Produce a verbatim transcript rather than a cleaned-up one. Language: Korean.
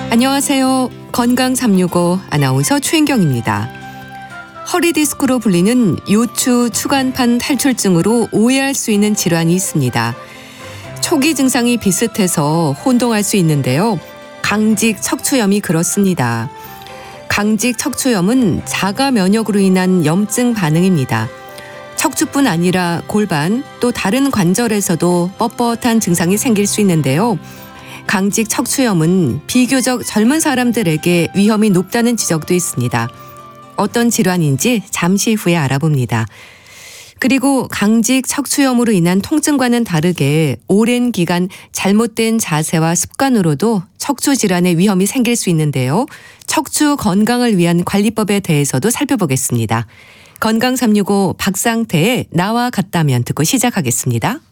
안녕하세요. 건강 삼육오 아나운서 최인경입니다. 허리 디스크로 불리는 요추 추간판 탈출증으로 오해할 수 있는 질환이 있습니다. 초기 증상이 비슷해서 혼동할 수 있는데요. 강직 척추염이 그렇습니다. 강직 척추염은 자가 면역으로 인한 염증 반응입니다. 척추뿐 아니라 골반 또 다른 관절에서도 뻣뻣한 증상이 생길 수 있는데요. 강직 척추염은 비교적 젊은 사람들에게 위험이 높다는 지적도 있습니다. 어떤 질환인지 잠시 후에 알아봅니다. 그리고 강직 척추염으로 인한 통증과는 다르게 오랜 기간 잘못된 자세와 습관으로도 척추 질환의 위험이 생길 수 있는데요. 척추 건강을 위한 관리법에 대해서도 살펴보겠습니다. 건강 삼육오 박상태의 나와 같다면 듣고 시작하겠습니다.